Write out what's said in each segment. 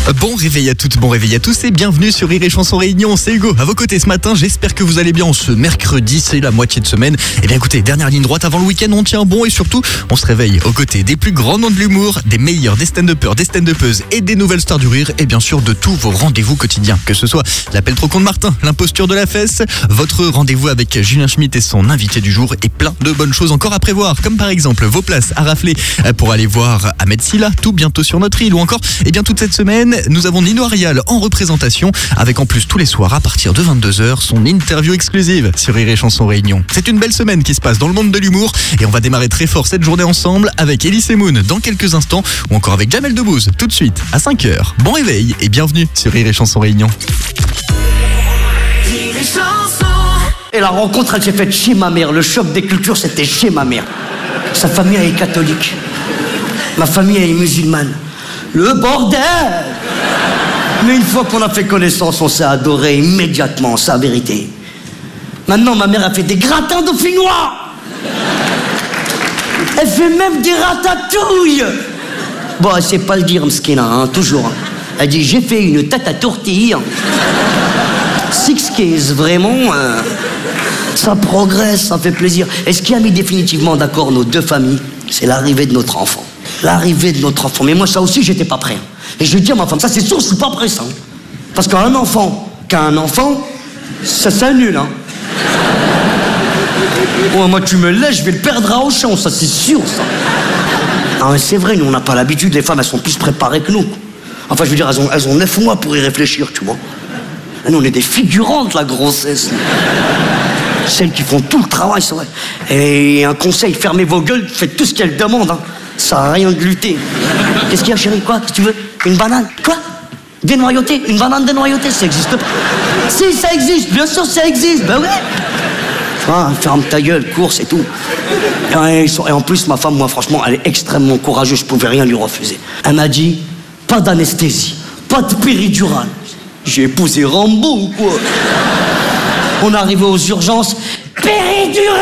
Bon réveil à toutes, bon réveil à tous et bienvenue sur Rire et Chanson Réunion, c'est Hugo. À vos côtés ce matin, j'espère que vous allez bien en ce mercredi, c'est la moitié de semaine. Et bien écoutez, dernière ligne droite avant le week-end, on tient bon et surtout, on se réveille aux côtés des plus grands noms de l'humour, des meilleurs, des stand-uppers, des stand-uppeuses et des nouvelles stars du rire et bien sûr de tous vos rendez-vous quotidiens. Que ce soit l'appel trop con de Martin, l'imposture de la fesse, votre rendez-vous avec Julien Schmitt et son invité du jour et plein de bonnes choses encore à prévoir. Comme par exemple vos places à rafler pour aller voir Ahmed Silla, tout bientôt sur notre île ou encore, et bien toute cette semaine, nous avons Nino Arial en représentation avec en plus tous les soirs à partir de 22h son interview exclusive sur Rire et Chanson Réunion. C'est une belle semaine qui se passe dans le monde de l'humour et on va démarrer très fort cette journée ensemble avec Elise Moon dans quelques instants ou encore avec Jamel Debbouze tout de suite à 5h. Bon réveil et bienvenue sur Rire et Chanson Réunion. Et la rencontre, elle s'est faite chez ma mère. Le choc des cultures, c'était chez ma mère. Sa famille, elle est catholique. Ma famille, elle est musulmane. Le bordel! Mais une fois qu'on a fait connaissance, on s'est adoré immédiatement, c'est la vérité. Maintenant, ma mère a fait des gratins dauphinois. Elle fait même des ratatouilles. Bon, elle sait pas le dire, mskina, hein, toujours. Elle dit, j'ai fait une tête à tortille. 6 cases, vraiment. Ça progresse, ça fait plaisir. Et ce qui a mis définitivement d'accord nos deux familles, c'est l'arrivée de notre enfant. L'arrivée de notre enfant. Mais moi, ça aussi, j'étais pas prêt. Et je dis à ma femme, ça c'est sûr, je suis pas prêt, ça. Parce qu'un enfant, ça s'annule, hein. Oh, moi, tu me laisses, je vais le perdre à Auchan, ça c'est sûr, ça. Ah, mais c'est vrai, nous, on n'a pas l'habitude, les femmes, elles sont plus préparées que nous. Enfin, je veux dire, elles ont 9 mois pour y réfléchir, tu vois. Et nous, on est des figurantes, la grossesse. Celles qui font tout le travail, c'est vrai. Et un conseil, fermez vos gueules, faites tout ce qu'elles demandent, hein. Ça n'a rien de gluté. Qu'est-ce qu'il y a, chérie? Quoi? Qu'est-ce que tu veux? Une banane? Quoi? Dénoyautée? Une banane dénoyautée? Ça existe pas. Si, ça existe, bien sûr, ça existe. Ben ouais. Ah, ferme ta gueule, course et tout. Et en plus, ma femme, moi, franchement, elle est extrêmement courageuse. Je pouvais rien lui refuser. Elle m'a dit, pas d'anesthésie, pas de péridurale. J'ai épousé Rambo ou quoi? On est arrivé aux urgences. Péridurale!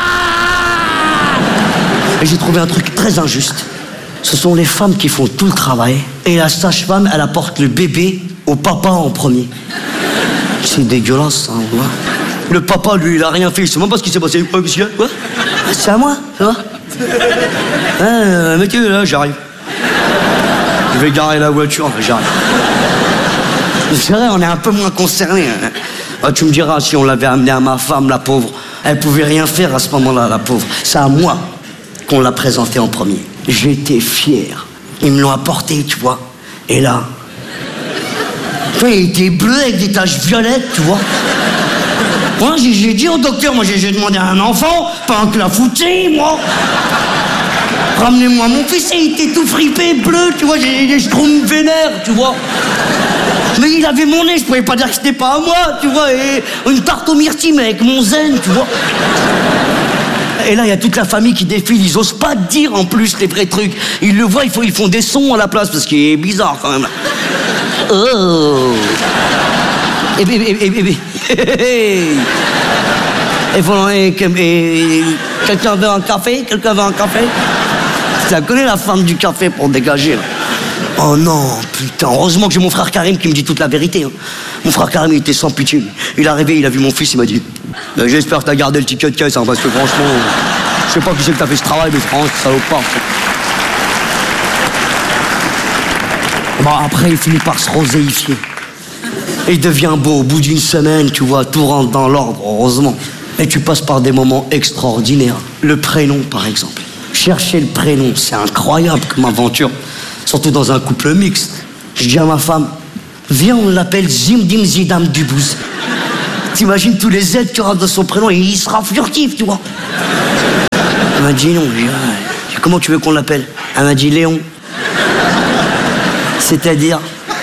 Et j'ai trouvé un truc très injuste. Ce sont les femmes qui font tout le travail. Et la sage-femme, elle apporte le bébé au papa en premier. C'est dégueulasse, ça, hein, Le papa, lui, il a rien fait. Il sait même pas ce qui s'est passé. Quoi, monsieur? Quoi? C'est à moi, ça va? Monsieur, là, j'arrive. Je vais garer la voiture, j'arrive. C'est vrai, on est un peu moins concernés. Hein. Ah, tu me diras, si on l'avait amené à ma femme, la pauvre, elle pouvait rien faire à ce moment-là, la pauvre. C'est à moi qu'on l'a présenté en premier. J'étais fier. Ils me l'ont apporté, tu vois. Et là, il était bleu avec des taches violettes, tu vois. Moi, j'ai dit au docteur, moi j'ai demandé à un enfant, pas un clafoutis, moi. Ramenez-moi mon fils, il était tout fripé, bleu, tu vois, j'ai des schtroumpfs vénères, tu vois. Mais il avait mon nez, je pouvais pas dire que c'était pas à moi, tu vois, et une tarte aux myrtilles, mais avec mon zen, tu vois. Et là, il y a toute la famille qui défile, ils osent pas dire en plus les vrais trucs. Ils le voient, ils font des sons à la place, parce qu'il est bizarre quand même. Oh. Et quelqu'un veut un café? Quelqu'un veut un café? Tu la connais, la femme du café, pour dégager, là. Oh non, putain, heureusement que j'ai mon frère Karim qui me dit toute la vérité. Hein. Mon frère Karim, il était sans pitié. Il est arrivé, il a vu mon fils, il m'a dit j'espère que t'as gardé le ticket de caisse, hein, parce que franchement, je sais pas qui c'est que t'as fait ce travail, mais franchement, ça vaut pas. Bon, après, il finit par se roséifier. Et il devient beau. Au bout d'une semaine, tu vois, tout rentre dans l'ordre, heureusement. Et tu passes par des moments extraordinaires. Le prénom, par exemple. Chercher le prénom, c'est incroyable comme aventure. Surtout dans un couple mixte. Je dis à ma femme, viens, on l'appelle Zimdim Zidam Debbouze. T'imagines tous les Z qui rentrent dans son prénom et il sera furtif, tu vois. Elle m'a dit non. Je dis, comment tu veux qu'on l'appelle? Elle m'a dit Léon. C'est-à-dire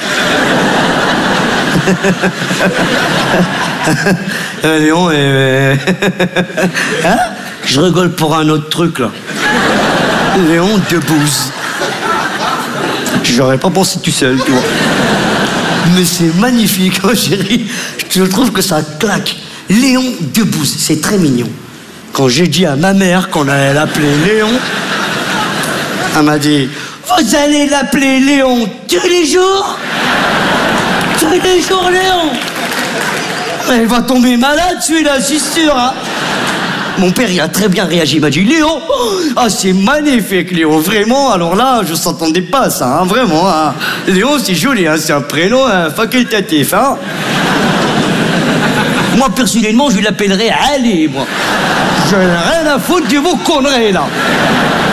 Léon et... Hein? Je rigole pour un autre truc, là. Léon Debbouze. J'aurais pas pensé tout seul, tu vois. Mais c'est magnifique, hein, chérie. Je trouve que ça claque. Léon Debbouze, c'est très mignon. Quand j'ai dit à ma mère qu'on allait l'appeler Léon, elle m'a dit Vous allez l'appeler Léon tous les jours? Tous les jours, Léon? Il va tomber malade, celui-là, c'est sûr, hein. Mon père, il a très bien réagi, il m'a dit, Léon, ah, c'est magnifique, Léon, vraiment, alors là, je s'entendais pas, ça, hein, vraiment, hein. Léon, c'est joli, hein, c'est un prénom facultatif, hein. Moi, personnellement, je l'appellerais Ali, moi. Je n'ai rien à foutre de vos conneries, là.